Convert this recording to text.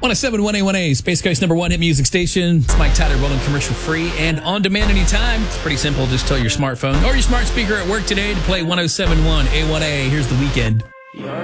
1071 A1A, Space Coast number one hit music station. It's Mike Tyler, rolling commercial free and on demand anytime. It's pretty simple. Just tell your smartphone or your smart speaker at work today to play 1071 A1A. Here's The Weekend.